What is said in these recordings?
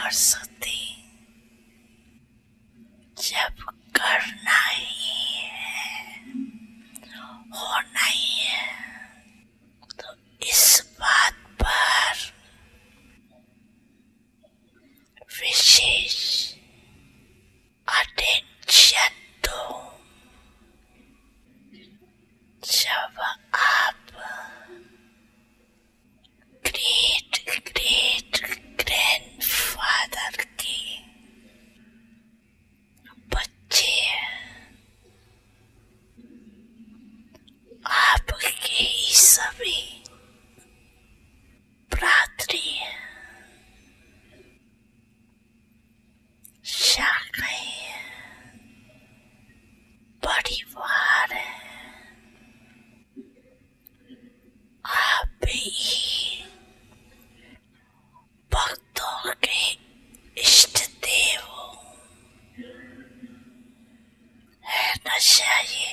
कर सकती। जब करना ही है, होना ही है, तो इस बात पर विशेष अटेंशन दो। जब आप ग्रेट ग्रेट ग्रैंडफादर के बच्चे आपके ही सभी भ्रातृ शाखाएं परिवार आप ही भक्तों के इष्ट देव है न चाहिए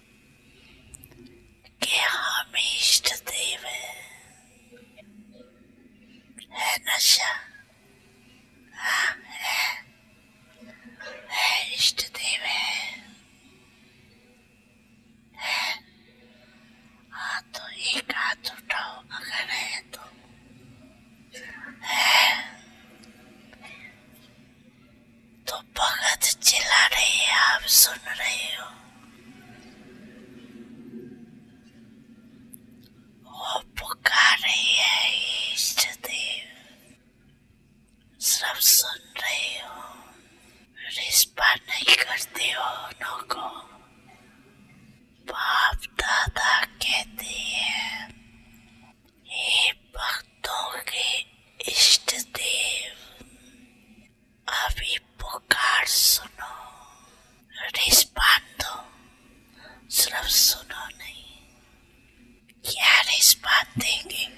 कि हम इष्ट देव है नशा है इष्ट देव है। हाँ तो एक हाथ उठाओ अगर है तो। है तो भगत चिल्ला रहे हैं, आप सुन रहे हो। वो पुकार रही है इष्ट देव, सब सुन रहे हो। रिस्पॉन्ड नहीं करते हो उन्हों को। बाप दादा कहते हैं, हे भक्तों के इष्ट देव, अभी पुकार सुनो, रिस्पॉन्ड दो, सिर्फ सुनो नहीं। क्या रिस्पॉन्ड देंगे?